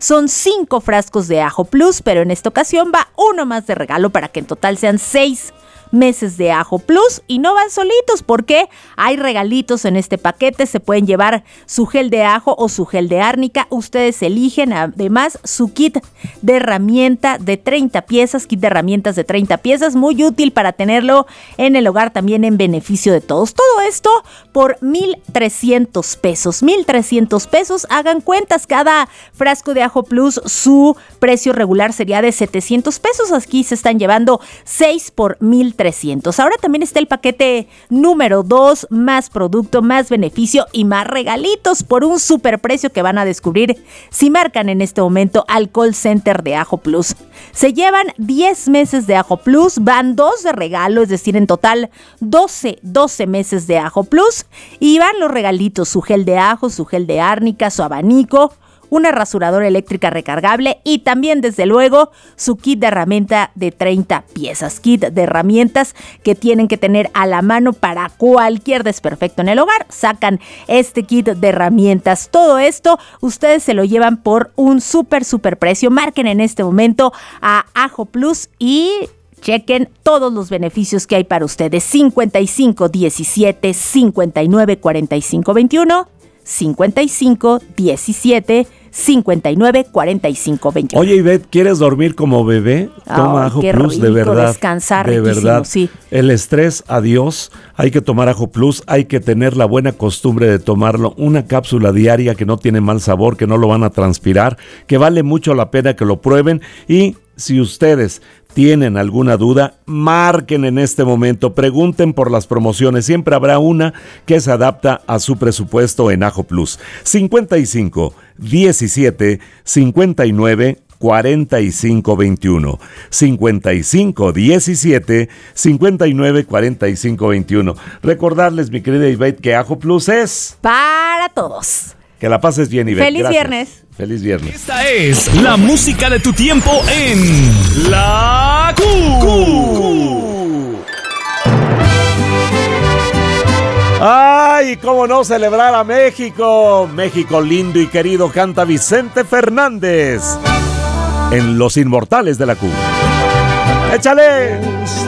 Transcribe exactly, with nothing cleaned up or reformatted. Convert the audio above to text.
son cinco frascos de Ajo Plus, pero en esta ocasión va uno más de regalo para que en total sean seis meses de Ajo Plus, y no van solitos porque hay regalitos en este paquete. Se pueden llevar su gel de ajo o su gel de árnica, ustedes eligen. Además, su kit de herramienta de treinta piezas, kit de herramientas de treinta piezas, muy útil para tenerlo en el hogar, también en beneficio de todos. Todo esto por mil trescientos pesos, mil trescientos pesos. Hagan cuentas, cada frasco de Ajo Plus, su precio regular sería de setecientos pesos. Aquí se están llevando seis por mil trescientos. Ahora también está el paquete número dos, más producto, más beneficio y más regalitos por un super precio que van a descubrir si marcan en este momento al call center de Ajo Plus. Se llevan diez meses de Ajo Plus, van dos de regalo, es decir, en total doce, doce meses de Ajo Plus, y van los regalitos: su gel de ajo, su gel de árnica, su abanico, una rasuradora eléctrica recargable y también, desde luego, su kit de herramienta de treinta piezas. Kit de herramientas que tienen que tener a la mano para cualquier desperfecto en el hogar. Sacan este kit de herramientas. Todo esto ustedes se lo llevan por un súper, súper precio. Marquen en este momento a Ajo Plus y chequen todos los beneficios que hay para ustedes. cincuenta y cinco diecisiete cincuenta y nueve cuarenta y cinco veintiuno. cincuenta y cinco diecisiete cincuenta y nueve cuarenta y cinco veintiuno. Oye, Ivette, ¿quieres dormir como bebé? Toma oh, Ajo Plus, rico, de verdad. Descansar, de riquísimo, verdad. Sí. El estrés, adiós. Hay que tomar Ajo Plus, hay que tener la buena costumbre de tomarlo. Una cápsula diaria que no tiene mal sabor, que no lo van a transpirar, que vale mucho la pena que lo prueben. Y si ustedes tienen alguna duda, marquen en este momento, pregunten por las promociones. Siempre habrá una que se adapta a su presupuesto en Ajo Plus. cincuenta y cinco diecisiete cincuenta y nueve cuarenta y cinco veintiuno. cincuenta y cinco diecisiete cincuenta y nueve cuarenta y cinco veintiuno. Recordarles, mi querida Ivette, que Ajo Plus es para todos. Que la pases bien, Ivette. Feliz Gracias. viernes. Feliz viernes. Esta es la música de tu tiempo en La Q. ¡Ay, cómo no celebrar a México! México lindo y querido, canta Vicente Fernández en Los Inmortales de la Q. ¡Échale!